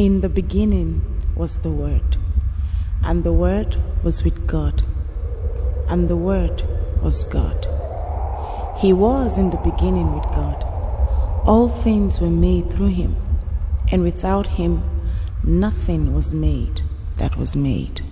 In the beginning was the Word, and the Word was with God, and the Word was God. He was in the beginning with God. All things were made through him, and without him nothing was made that was made.